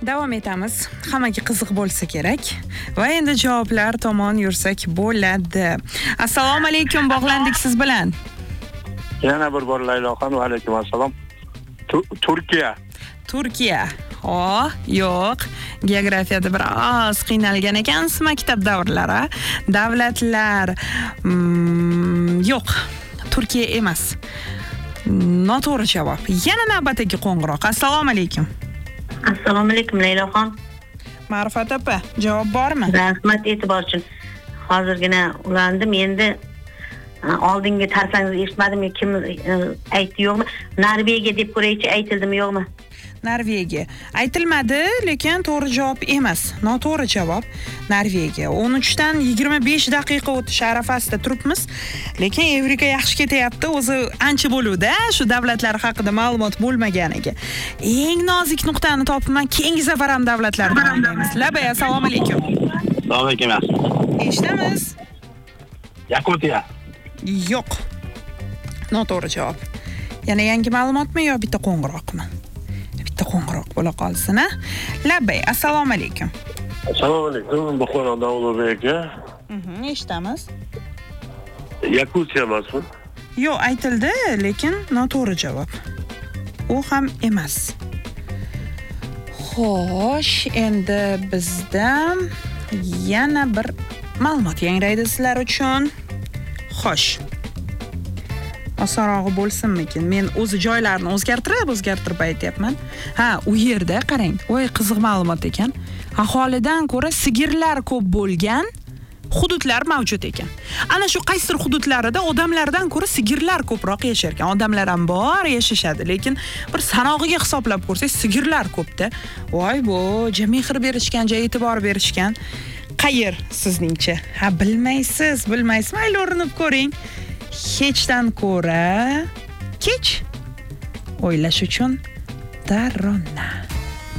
Davom etamiz. Hammaga qiziq bo'lsa kerak va endi javoblar tomon yursak bo'ladi. Assalomu alaykum, bog'landik siz bilan. Yana bir bor Layloxon, va alaykum assalom. Turkiya. Turkiya. Yo'q. Geografiyada biroz qiynalgan ekansiz maktab davrlari. Davlatlar yo'q. Turkiya emas. Noto'g'ri javob. Yana navbatdagi qo'ng'iroq. Assalomu alaykum. Assalomu alaykum Layloxon. Ma'rifat opa, javob bormi? Rahmat e'tibor uchun. Hozirgina ulandim. Endi oldingi tarsangizni eshitmadim, kim aytdi yo'qmi? Norvegiya deb ko'raychi, aytildimi yo'qmi? Norvegiya. Aytilmadi, lekin to'g'ri javob emas. Noto'g'ri javob Norvegiya. 13 dan 25 daqiqa o'tish arafasida turibmiz. Lekin Evrika yaxshi ketyapti. O'zi ancha bo'luvdi, shu davlatlar haqida ma'lumot bo'lmaganiga. Eng nozik nuqtani topibman. Keyingi safar ham davlatlardan o'ylaymiz. Labay, assalomu alaykum. Assalomu alaykum. Eshitamiz? Yakutiya. Yo'q. Noto'g'ri javob. Yana yangi ma'lumotmi yo bitta qo'ng'iroqmi? Bitta qo'ng'iroq bo'la qolsin, a? Labay, assalomu alaykum. Assalomu alaykum, Buxorodan Ulug'bek aka. Eshitamiz. Yakutiya emasmi? Yo'q, aytildi, lekin noto'g'ri javob. U ham emas. Xo'sh, endi bizda yana bir ma'lumot yangraydi sizlar uchun. Xo'sh. Osonrog'i bo'lsinmikin? Men o'zi joylarini o'zgartirib aytyapman. Ha, u yerda qarang. Voy, qiziq ma'lumot ekan. Aholidan ko'ra sigirlar ko'p bo'lgan hududlar mavjud ekan. Ana shu qaysidir hududlarida odamlardan ko'ra sigirlar ko'proq yashar ekan. Odamlar ham bor, yashashadi, lekin bir sanog'iga hisoblab ko'rsak, sigirlar ko'pda. Voy, bu mehr berishgan, e'tibor berishgan. Qayer sizningcha? Ha, bilmaysiz. Mayli o'rinib ko'ring. Hechdan ko'ra kech o'ylash uchun tarona.